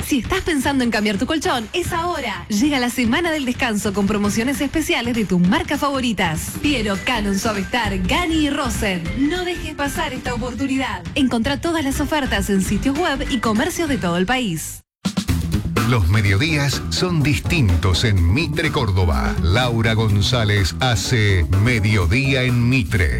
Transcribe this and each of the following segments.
Si estás pensando en cambiar tu colchón, es ahora. Llega la semana del descanso con promociones especiales de tus marcas favoritas. Piero, Canon, Suavestar, Gani y Rosen. No dejes pasar esta oportunidad. Encontrá todas las ofertas en sitios web y comercios de todo el país. Los mediodías son distintos en Mitre, Córdoba. Laura González hace Mediodía en Mitre.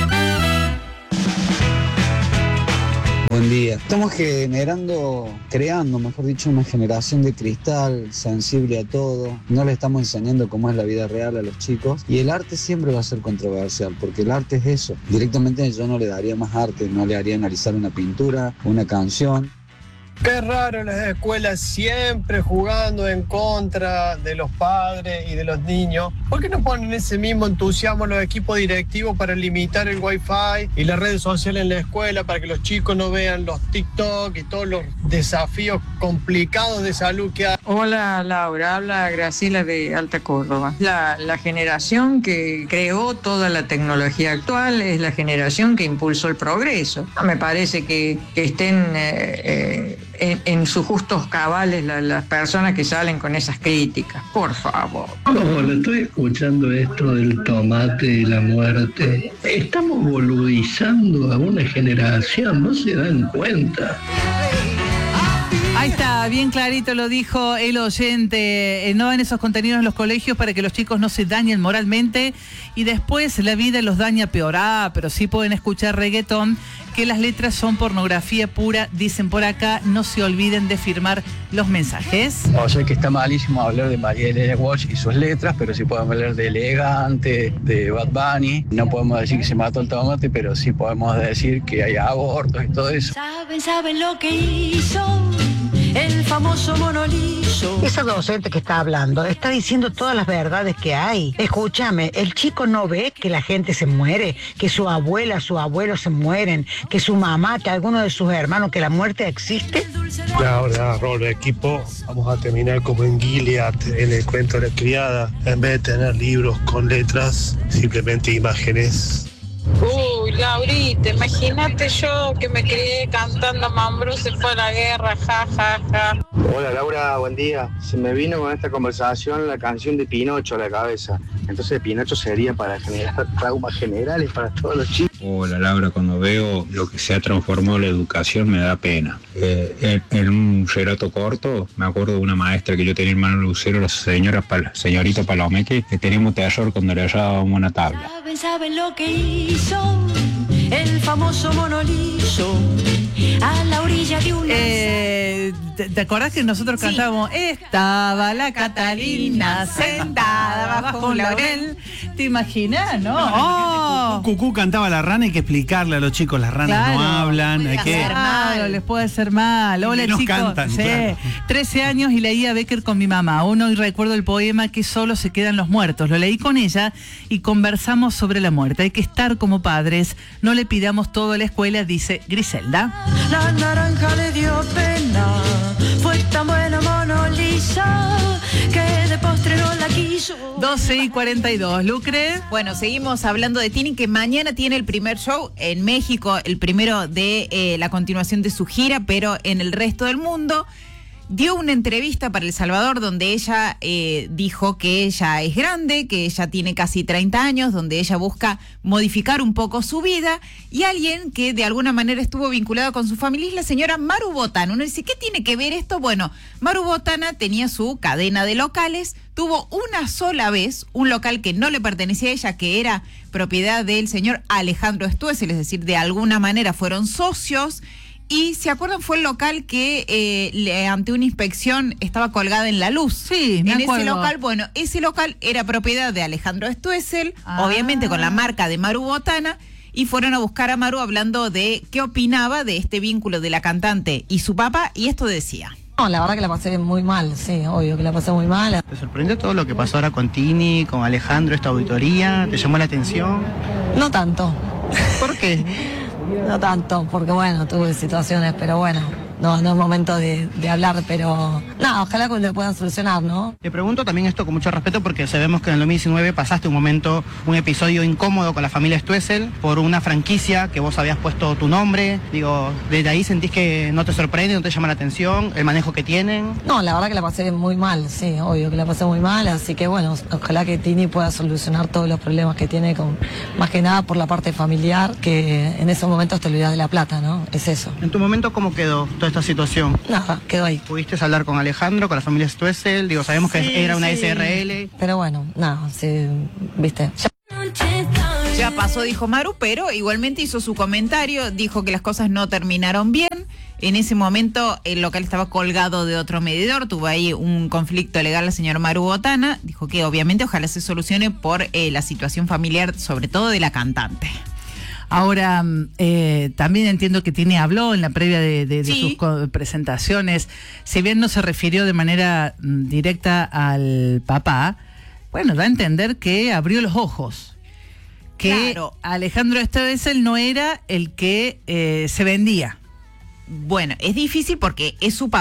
Buen día. Estamos creando, mejor dicho, una generación de cristal, sensible a todo. No le estamos enseñando cómo es la vida real a los chicos. Y el arte siempre va a ser controversial, porque el arte es eso. Directamente yo no le daría más arte, no le haría analizar una pintura, una canción. Qué raro las escuelas siempre jugando en contra de los padres y de los niños. ¿Por qué no ponen ese mismo entusiasmo los equipos directivos para limitar el wifi y las redes sociales en la escuela para que los chicos no vean los TikTok y todos los desafíos complicados de salud que hay? Hola Laura, habla Graciela de Alta Córdoba. La generación que creó toda la tecnología actual es la generación que impulsó el progreso. No me parece que estén en sus justos cabales las personas que salen con esas críticas. Por favor. Hola, estoy escuchando esto del tomate y la muerte. Estamos boludizando a una generación, no se dan cuenta. Ahí está, bien clarito lo dijo el oyente. No en esos contenidos en los colegios para que los chicos no se dañen moralmente y después la vida los daña peor. Pero sí pueden escuchar reggaetón, que las letras son pornografía pura, dicen por acá. No se olviden de firmar los mensajes. O sea que está malísimo hablar de María Elena Walsh y sus letras, pero sí podemos hablar de Elegante, de Bad Bunny. No podemos decir que se mató el tomate, pero sí podemos decir que hay abortos y todo eso. Saben lo que hizo el famoso monoliso. Esa docente que está hablando está diciendo todas las verdades que hay. Escúchame, el chico no ve que la gente se muere, que su abuela, su abuelo se mueren, que su mamá, que alguno de sus hermanos, que la muerte existe. Ahora, rol equipo, vamos a terminar como en Gilead, en el cuento de la criada. En vez de tener libros con letras, simplemente imágenes. Uy, Laurita, imagínate yo que me crié cantando Mambrú se fue a la guerra, ja, ja, ja. Hola Laura, buen día. Se me vino con esta conversación la canción de Pinocho a la cabeza. Entonces Pinocho sería para generar traumas generales para todos los chicos. Hola Laura, cuando veo lo que se ha transformado la educación me da pena. En un relato corto, me acuerdo de una maestra que yo tenía en Mano Lucero, la señorita Palomeque, que teníamos terror cuando le hallábamos una tabla. Saben lo que hizo el famoso monoliso a la orilla de una... ¿Te acordás que nosotros cantábamos? Estaba la Catalina sentada bajo un laurel. ¿Te imaginas, no? Cucú cantaba la rana, hay que explicarle a los chicos, las ranas no hablan. Hay que... Claro, les puede hacer mal. Hola chicos. Cantan, sí. Claro. 13 años y leía Becker con mi mamá. Aún hoy recuerdo el poema Que solo se quedan los muertos. Lo leí con ella y conversamos sobre la muerte. Hay que estar como padres. No le pidamos todo a la escuela, dice Griselda. La naranja le dio pena. Fue tan buena Mona Lisa que de postre no la quiso. 12:42, Lucre. Bueno, seguimos hablando de Tini, que mañana tiene el primer show en México, el primero de la continuación de su gira, pero en el resto del mundo. Dio una entrevista para El Salvador donde ella dijo que ella es grande, que ella tiene casi 30 años, donde ella busca modificar un poco su vida, y alguien que de alguna manera estuvo vinculado con su familia es la señora Maru Botana. Uno dice, ¿qué tiene que ver esto? Bueno, Maru Botana tenía su cadena de locales, tuvo una sola vez un local que no le pertenecía a ella, que era propiedad del señor Alejandro Stoessel, es decir, de alguna manera fueron socios. Y, ¿se acuerdan? Fue el local que ante una inspección estaba colgada en la luz. Sí, me acuerdo. Ese local, bueno, ese local era propiedad de Alejandro Stoessel, obviamente con la marca de Maru Botana, y fueron a buscar a Maru hablando de qué opinaba de este vínculo de la cantante y su papá, y esto decía. No, la verdad que la pasé muy mal, sí, obvio que la pasé muy mal. ¿Te sorprendió todo lo que pasó ahora con Tini, con Alejandro, esta auditoría? ¿Te llamó la atención? No tanto. ¿Por qué? No tanto, porque bueno, tuve situaciones, pero bueno, no es momento de hablar, pero nada, ojalá que lo puedan solucionar, ¿no? Te pregunto también esto con mucho respeto porque sabemos que en el 2019 pasaste un episodio incómodo con la familia Stoessel por una franquicia que vos habías puesto tu nombre. Digo, ¿desde ahí sentís que no te sorprende, no te llama la atención el manejo que tienen? No, la verdad que la pasé muy mal, sí, obvio que la pasé muy mal, así que bueno, ojalá que Tini pueda solucionar todos los problemas que tiene, más que nada por la parte familiar, que en esos momentos te olvidas de la plata, ¿no? Es eso. ¿En tu momento cómo quedó toda esta situación? Nada, quedó ahí. ¿Pudiste hablar con Alejandro, con la familia Stoessel? Digo, sabemos que era una SRL. Pero bueno, nada, sí, viste. Ya pasó, dijo Maru, pero igualmente hizo su comentario, dijo que las cosas no terminaron bien. En ese momento el local estaba colgado de otro medidor, tuvo ahí un conflicto legal la señora Maru Botana, dijo que obviamente ojalá se solucione por la situación familiar, sobre todo de la cantante. Ahora, también entiendo que Tini habló en la previa de sus presentaciones, si bien no se refirió de manera directa al papá, bueno, da a entender que abrió los ojos. Que claro, Alejandro Stoessel no era el que se vendía. Bueno, es difícil porque es su papá.